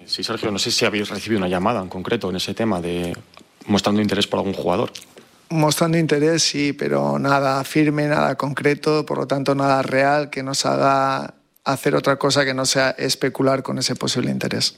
Sí, Sergio, no sé si habéis recibido una llamada en concreto en ese tema de mostrando interés por algún jugador. Mostrando interés, sí, pero nada firme, nada concreto, por lo tanto nada real que nos haga hacer otra cosa que no sea especular con ese posible interés.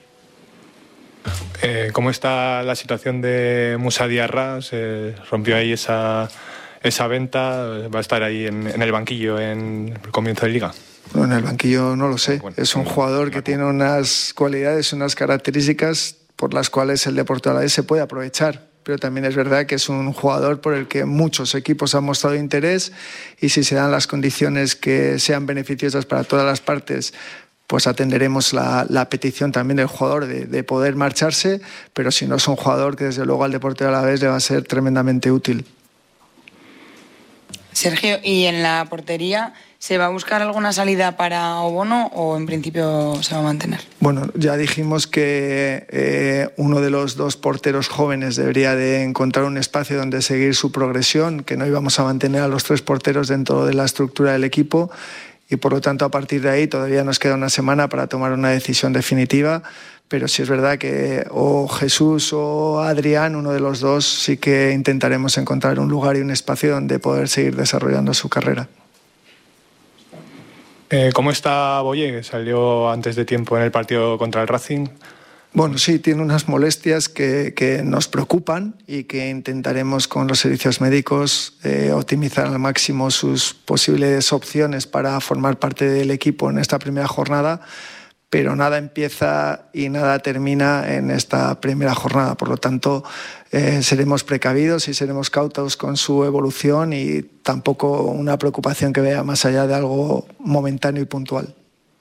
¿Cómo está la situación de Moussa Diarra? Se rompió ahí esa venta. ¿Va a estar ahí en el banquillo en el comienzo de Liga? Bueno, en el banquillo no lo sé. Bueno, es un jugador que tiene unas cualidades, unas características por las cuales el Deportivo Alavés se puede aprovechar. Pero también es verdad que es un jugador por el que muchos equipos han mostrado interés, y si se dan las condiciones que sean beneficiosas para todas las partes, pues atenderemos la petición también del jugador de poder marcharse, pero si no, es un jugador que desde luego al Deportivo Alavés le va a ser tremendamente útil. Sergio, ¿y en la portería se va a buscar alguna salida para Obono o en principio se va a mantener? Bueno, ya dijimos que uno de los dos porteros jóvenes debería de encontrar un espacio donde seguir su progresión, que no íbamos a mantener a los tres porteros dentro de la estructura del equipo, y por lo tanto a partir de ahí todavía nos queda una semana para tomar una decisión definitiva. Pero sí es verdad que o Jesús o Adrián, uno de los dos, sí que intentaremos encontrar un lugar y un espacio donde poder seguir desarrollando su carrera. ¿Cómo está Boye, que salió antes de tiempo en el partido contra el Racing? Bueno, sí, tiene unas molestias que nos preocupan y que intentaremos con los servicios médicos optimizar al máximo sus posibles opciones para formar parte del equipo en esta primera jornada. Pero nada empieza y nada termina en esta primera jornada. Por lo tanto, seremos precavidos y seremos cautos con su evolución, y tampoco una preocupación que vea más allá de algo momentáneo y puntual.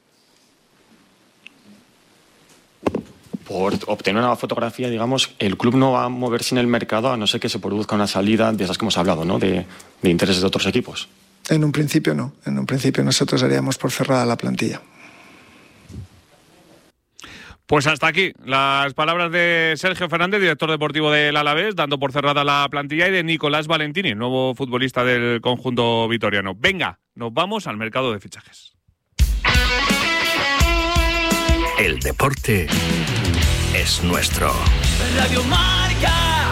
Por obtener una fotografía, digamos, el club no va a moverse en el mercado a no ser que se produzca una salida de esas que hemos hablado, ¿no? De intereses de otros equipos. En un principio no. En un principio nosotros daríamos por cerrada la plantilla. Pues hasta aquí las palabras de Sergio Fernández, director deportivo del Alavés, dando por cerrada la plantilla, y de Nicolás Valentini, nuevo futbolista del conjunto vitoriano. Venga, nos vamos al mercado de fichajes. El deporte es nuestro. Radio Marca.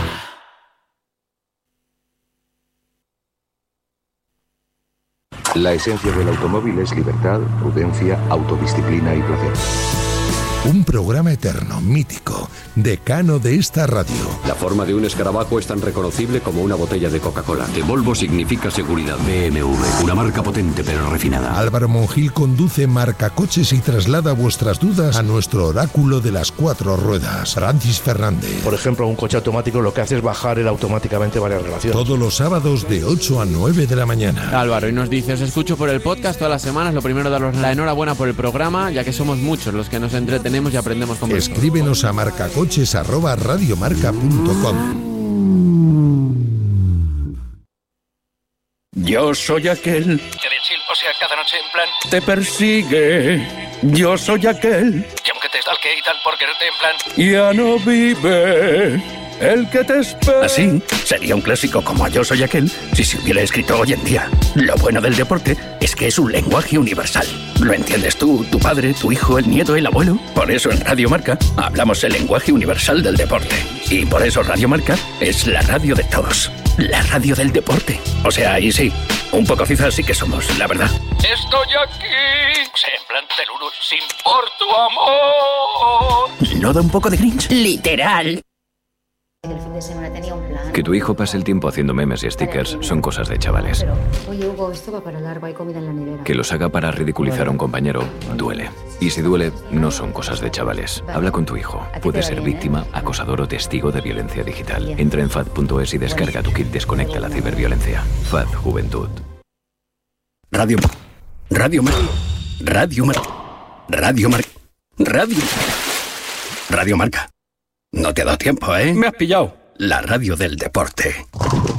La esencia del automóvil es libertad, prudencia, autodisciplina y placer. Un programa eterno, mítico, decano de esta radio. La forma de un escarabajo es tan reconocible como una botella de Coca-Cola. De Volvo significa seguridad. BMW, una marca potente pero refinada. Álvaro Monjil conduce Marcacoches y traslada vuestras dudas a nuestro oráculo de las cuatro ruedas, Francis Fernández. Por ejemplo, un coche automático lo que hace es bajar él automáticamente varias relaciones. Todos los sábados de 8 a 9 de la mañana. Álvaro, y nos dice: os escucho por el podcast todas las semanas. Lo primero, daros la enhorabuena por el programa, ya que somos muchos los que nos entretenemos y aprendemos con vosotros. Escríbenos a marcacoches@radiomarca.com. Yo soy aquel que del chill, o sea, cada noche en plan te persigue. Yo soy aquel que aunque te stalke y tal por quererte en plan ya no vive. El que te espera. Así sería un clásico como Yo soy aquel si se hubiera escrito hoy en día. Lo bueno del deporte es que es un lenguaje universal. ¿Lo entiendes tú, tu padre, tu hijo, el nieto, el abuelo? Por eso en Radio Marca hablamos el lenguaje universal del deporte. Y por eso Radio Marca es la radio de todos. La radio del deporte. O sea, ahí sí, un poco fifas sí que somos, la verdad. Estoy aquí. O sea, en plan teluru, sin por tu amor. ¿No da un poco de cringe? Literal. El fin de semana tenía un plan. Que tu hijo pase el tiempo haciendo memes y stickers son cosas de chavales. Pero, oye, Hugo, esto va para largo, hay comida en la nevera. Que los haga para ridiculizar a un compañero duele. Y si duele, no son cosas de chavales. Habla con tu hijo. Puede ser víctima, acosador o testigo de violencia digital. Entra en FAD.es y descarga tu kit Desconecta la ciberviolencia. FAD Juventud. Radio Marca. Radio Marca. Radio Marca. Radio Marca. Radio Marca. No te ha dado tiempo, ¿eh? Me has pillado. La radio del deporte.